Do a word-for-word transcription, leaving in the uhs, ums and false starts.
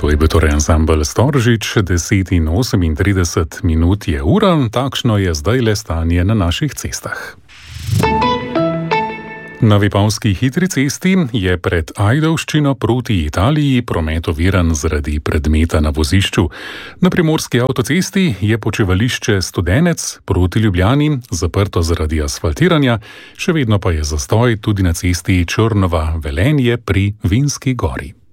To je bil torej ansambel Storžič, deset in osemintrideset minut je ura, takšno je zdaj le stanje na naših cestah. Na Vipavski hitri cesti je pred Ajdovščino proti Italiji promet oviran zaradi predmeta na vozišču. Na primorski avtocesti je počivališče Studenec proti Ljubljani zaprto zaradi asfaltiranja, še vedno pa je zastoj tudi na cesti Črnova-Velenje pri Vinski gori.